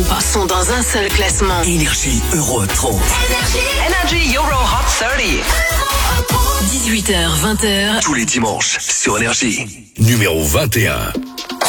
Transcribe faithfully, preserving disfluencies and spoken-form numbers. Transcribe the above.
groupes sont dans un seul classement. Énergie Euro trente. Energy Euro Hot trente. dix-huit heures vingt. Tous les dimanches sur Énergie. Numéro vingt et un.